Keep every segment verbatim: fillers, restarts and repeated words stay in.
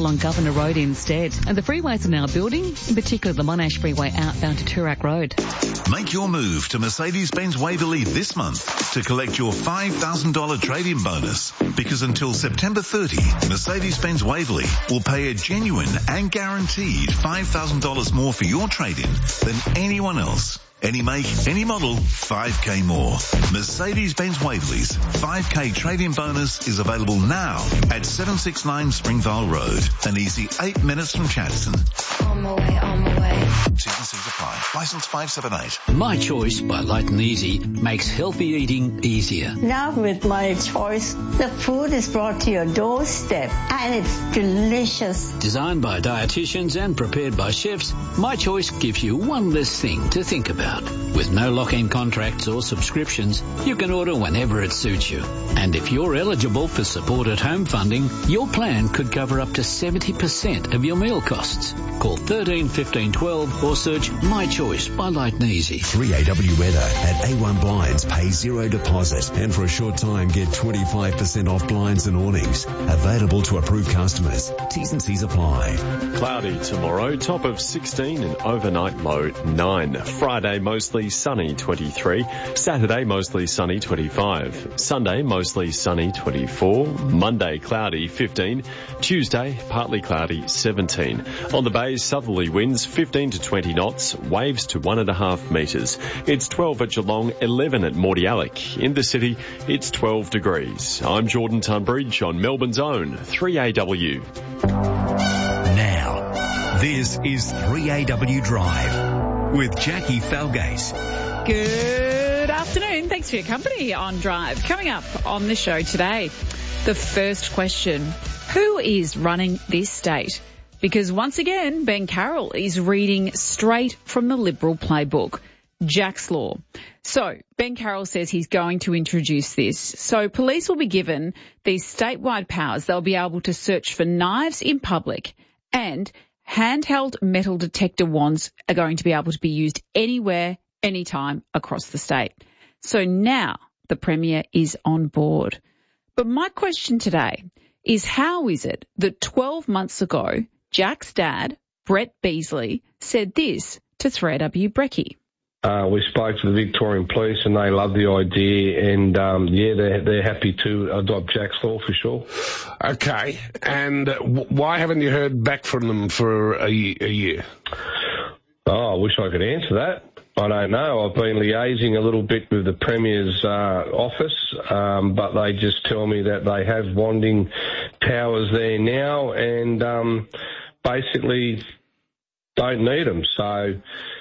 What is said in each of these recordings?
travel on Governor Road instead. And the freeways are now building, in particular the Monash Freeway outbound to Toorak Road. Make your move to Mercedes-Benz Waverley this month to collect your five thousand dollars trade-in bonus. Because until September thirtieth, Mercedes-Benz Waverley will pay a genuine and guaranteed five thousand dollars more for your trade-in than anyone else. Any make, any model, five K more. Mercedes-Benz Waverley's five K trade-in bonus is available now at seven sixty-nine Springvale Road. An easy eight minutes from Chadstone. On my way, on my way. T's and C's apply. Licence five seven eight. My Choice by Light and Easy makes healthy eating easier. Now with My Choice, the food is brought to your doorstep and it's delicious. Designed by dietitians and prepared by chefs, My Choice gives you one less thing to think about. With no lock-in contracts or subscriptions, you can order whenever it suits you. And if you're eligible for support at home funding, your plan could cover up to seventy percent of your meal costs. Call thirteen fifteen twelve or search My Choice by Light and Easy. three A W weather at A one Blinds. Pay zero deposit and for a short time get twenty-five percent off blinds and awnings. Available to approved customers. T's and C's apply. Cloudy tomorrow, top of sixteen and overnight low nine. Friday mostly sunny twenty-three. Saturday mostly sunny twenty-five. Sunday mostly sunny twenty-four. Monday cloudy fifteen. Tuesday partly cloudy seventeen. On the bay, southerly winds fifteen to twenty knots, waves to one and a half metres. It's twelve at Geelong, eleven at Mordialloc. In the city, it's twelve degrees. I'm Jordan Tunbridge on Melbourne's own three A W. Now, this is three A W Drive with Jackie Falgate. Good afternoon. Thanks for your company on Drive. Coming up on the show today, the first question, who is running this state? Because once again, Ben Carroll is reading straight from the Liberal playbook, Jack's Law. So Ben Carroll says he's going to introduce this. So police will be given these statewide powers. They'll be able to search for knives in public, and handheld metal detector wands are going to be able to be used anywhere, anytime across the state. So now the Premier is on board. But my question today is, how is it that twelve months ago, Jack's dad, Brett Beasley, said this to three A W Brekkie? Uh, we spoke to the Victorian Police and they love the idea, and um, yeah, they're, they're happy to adopt Jack's Law for sure. Okay, and w- why haven't you heard back from them for a, a year? Oh, I wish I could answer that. I don't know. I've been liaising a little bit with the Premier's uh, office, um, but they just tell me that they have wanding powers there now and um, basically don't need them. So,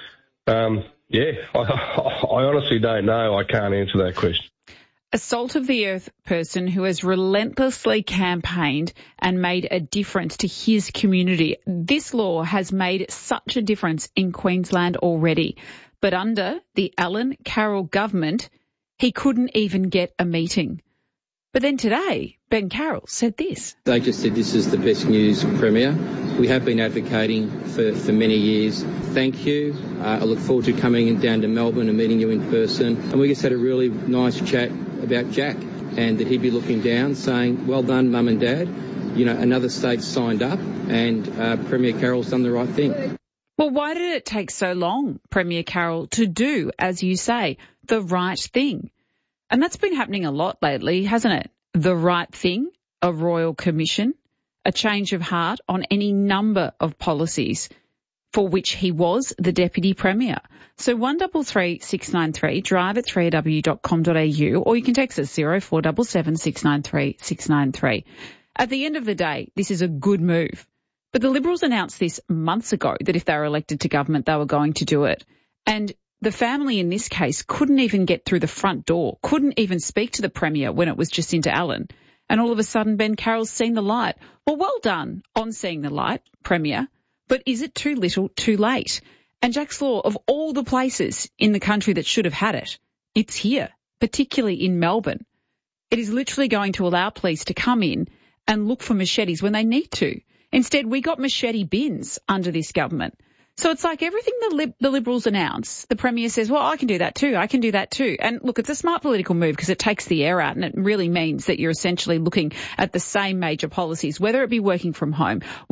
um, yeah, I, I honestly don't know. I can't answer that question. A salt of the earth person who has relentlessly campaigned and made a difference to his community. This law has made such a difference in Queensland already. But under the Alan Carroll government, he couldn't even get a meeting. But then today, Ben Carroll said this. They just said this is the best news, Premier. We have been advocating for, for many years. Thank you. Uh, I look forward to coming down to Melbourne and meeting you in person. And we just had a really nice chat about Jack, and that he'd be looking down saying, well done, Mum and Dad. You know, another state's signed up and uh, Premier Carroll's done the right thing. Well, why did it take so long, Premier Carroll, to do, as you say, the right thing? And that's been happening a lot lately, hasn't it? The right thing, a royal commission, a change of heart on any number of policies for which he was the Deputy Premier. So one double three six nine three, drive at three a w dot com dot a u, or you can text us zero four seven seven six nine three six nine three. At the end of the day, this is a good move. But the Liberals announced this months ago, that if they were elected to government, they were going to do it. And the family in this case couldn't even get through the front door, couldn't even speak to the Premier when it was Jacinta Allen. And all of a sudden, Ben Carroll's seen the light. Well, well done on seeing the light, Premier. But is it too little, too late? And Jack's Law, of all the places in the country that should have had it, it's here, particularly in Melbourne. It is literally going to allow police to come in and look for machetes when they need to. Instead, we got machete bins under this government. So it's like everything the, Lib- the Liberals announce, the Premier says, well, I can do that too, I can do that too. And look, it's a smart political move because it takes the air out, and it really means that you're essentially looking at the same major policies, whether it be working from home,